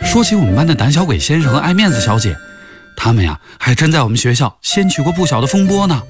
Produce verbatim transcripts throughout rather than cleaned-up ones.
说起我们班的胆小鬼先生和爱面子小姐，他们呀还真在我们学校掀起过不小的风波呢。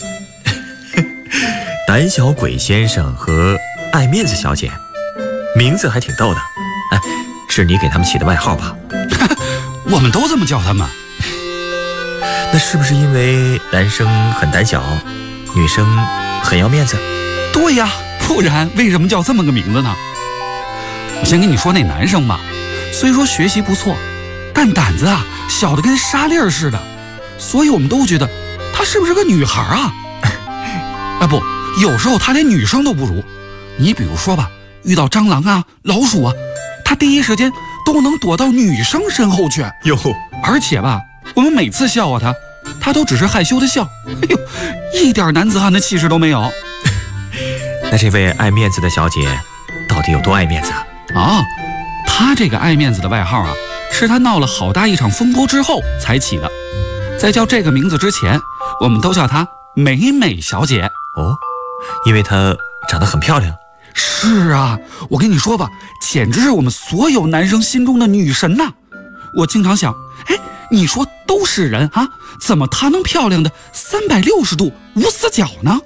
胆小鬼先生和爱面子小姐，名字还挺逗的。哎，是你给他们起的外号吧？ 我们都这么叫他们。 那是不是因为男生很胆小，女生很要面子？ 对呀，不然为什么叫这么个名字呢？我先跟你说那男生吧，虽说学习不错，但胆子啊小的跟沙粒儿似的，所以我们都觉得他是不是个女孩啊？啊不，有时候他连女生都不如。你比如说吧，遇到蟑螂啊、老鼠啊，他第一时间都能躲到女生身后去。 哟， 而且吧，我们每次笑话他，他都只是害羞的笑，哎呦，一点男子汉的气势都没有。 那这位爱面子的小姐到底有多爱面子啊？ 啊，她这个爱面子的外号啊，是她闹了好大一场风波之后才起的。在叫这个名字之前，我们都叫她美美小姐。 哦，因为她长得很漂亮。 是啊，我跟你说吧，简直是我们所有男生心中的女神呐。我经常想，哎，你说都是人啊，怎么她能漂亮的三百六十度无死角呢？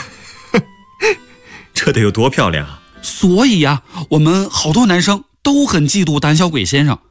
这得有多漂亮啊！ 所以呀、啊，我们好多男生都很嫉妒胆小鬼先生。